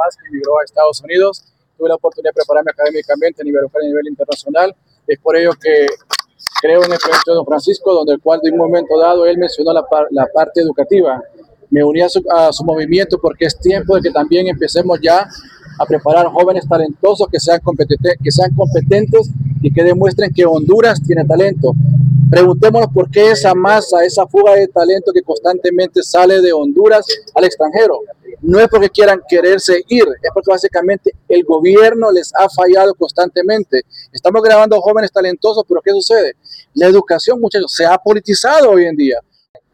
más que emigró a Estados Unidos. Tuve la oportunidad de prepararme académicamente a nivel local y a nivel internacional. Es por ello que creo en el proyecto de don Francisco, donde el cual de un momento dado él mencionó la parte educativa. Me uní a su movimiento porque es tiempo de que también empecemos ya a preparar jóvenes talentosos que sean competentes y que demuestren que Honduras tiene talento. Preguntémonos por qué esa masa, esa fuga de talento que constantemente sale de Honduras al extranjero. No es porque quieran quererse ir, es porque básicamente el gobierno les ha fallado constantemente. Estamos grabando jóvenes talentosos, pero ¿qué sucede? La educación, muchachos, se ha politizado hoy en día.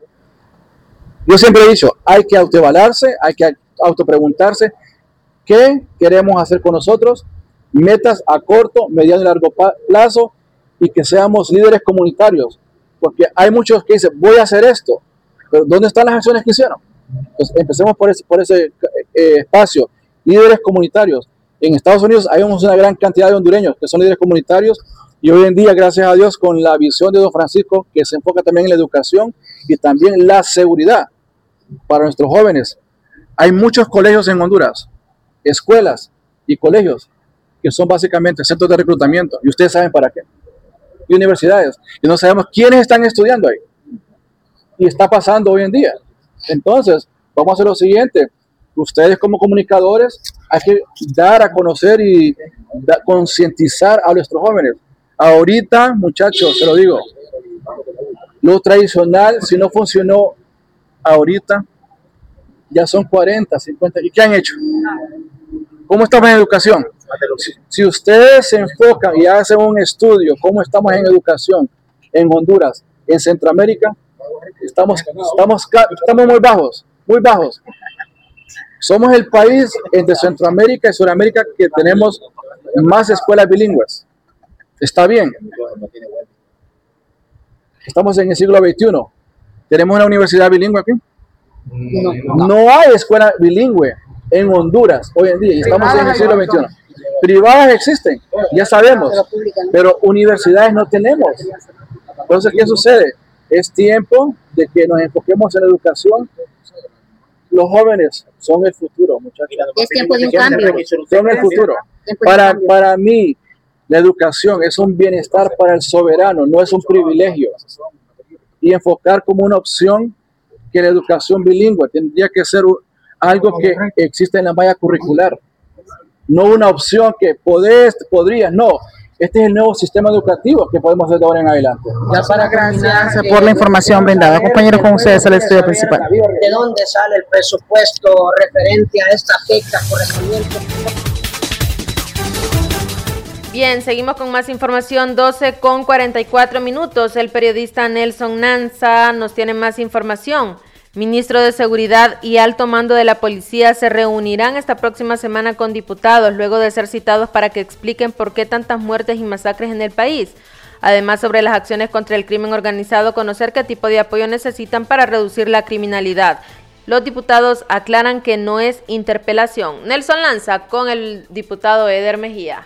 Yo siempre he dicho, hay que autoevaluarse, hay que autopreguntarse qué queremos hacer con nosotros, metas a corto, mediano y largo plazo, y que seamos líderes comunitarios, porque hay muchos que dicen, voy a hacer esto, pero ¿dónde están las acciones que hicieron? Entonces, empecemos por ese espacio, líderes comunitarios. En Estados Unidos hay una gran cantidad de hondureños que son líderes comunitarios, y hoy en día, gracias a Dios, con la visión de don Francisco, que se enfoca también en la educación y también la seguridad para nuestros jóvenes. Hay muchos colegios en Honduras, escuelas y colegios, que son básicamente centros de reclutamiento, y ustedes saben para qué. Y universidades, y no sabemos quiénes están estudiando ahí. Y está pasando hoy en día. Entonces, vamos a hacer lo siguiente. Ustedes como comunicadores hay que dar a conocer y concientizar a nuestros jóvenes. Ahorita, muchachos, se lo digo, lo tradicional, si no funcionó ahorita, ya son 40, 50. ¿Y qué han hecho? ¿Cómo estamos en educación? Si ustedes se enfocan y hacen un estudio, cómo estamos en educación en Honduras, en Centroamérica, estamos muy bajos, muy bajos. Somos el país entre Centroamérica y Sudamérica que tenemos más escuelas bilingües. Está bien. Estamos en el siglo XXI. ¿Tenemos una universidad bilingüe aquí? No hay escuela bilingüe en Honduras hoy en día, y estamos en el siglo XXI. Privadas existen, ya sabemos, pero universidades no tenemos. Entonces, ¿qué sucede? Es tiempo de que nos enfoquemos en la educación. Los jóvenes son el futuro, muchachos. Es tiempo de un cambio. Son el futuro. Para mí, la educación es un bienestar para el soberano, no es un privilegio. Y enfocar como una opción que la educación bilingüe tendría que ser algo que existe en la malla curricular. No una opción que podrías, no. Este es el nuevo sistema educativo que podemos hacer de ahora en adelante. Ya para gracias por la información brindada. Compañeros, con ustedes el estudio principal. ¿De dónde sale el presupuesto referente a esta fecha correspondiente? Bien, seguimos con más información, 12:44. El periodista Nelson Nanza nos tiene más información. Ministro de Seguridad y alto mando de la policía se reunirán esta próxima semana con diputados luego de ser citados para que expliquen por qué tantas muertes y masacres en el país. Además, sobre las acciones contra el crimen organizado, conocer qué tipo de apoyo necesitan para reducir la criminalidad. Los diputados aclaran que no es interpelación. Nelson Lanza con el diputado Eder Mejía.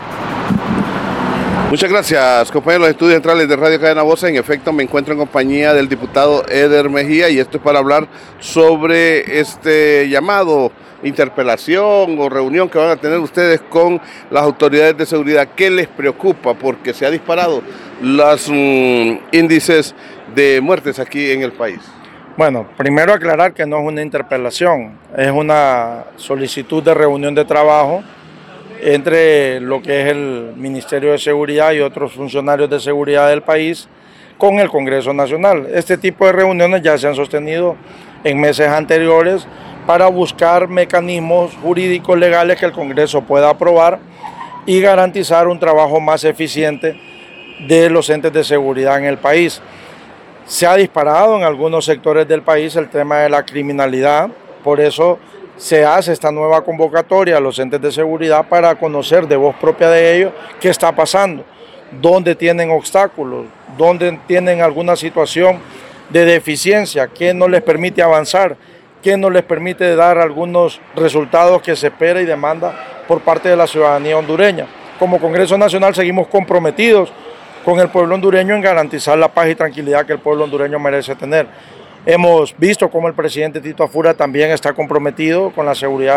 Muchas gracias, compañeros de los estudios centrales de Radio Cadena Voces. En efecto, me encuentro en compañía del diputado Eder Mejía y esto es para hablar sobre este llamado, interpelación o reunión que van a tener ustedes con las autoridades de seguridad. ¿Qué les preocupa? Porque se ha disparado los índices de muertes aquí en el país. Bueno, primero aclarar que no es una interpelación, es una solicitud de reunión de trabajo entre lo que es el Ministerio de Seguridad y otros funcionarios de seguridad del país con el Congreso Nacional. Este tipo de reuniones ya se han sostenido en meses anteriores para buscar mecanismos jurídicos legales que el Congreso pueda aprobar y garantizar un trabajo más eficiente de los entes de seguridad en el país. Se ha disparado en algunos sectores del país el tema de la criminalidad, por eso se hace esta nueva convocatoria a los entes de seguridad para conocer de voz propia de ellos qué está pasando, dónde tienen obstáculos, dónde tienen alguna situación de deficiencia, qué no les permite avanzar, qué no les permite dar algunos resultados que se espera y demanda por parte de la ciudadanía hondureña. Como Congreso Nacional seguimos comprometidos con el pueblo hondureño en garantizar la paz y tranquilidad que el pueblo hondureño merece tener. Hemos visto cómo el presidente Tito Afura también está comprometido con la seguridad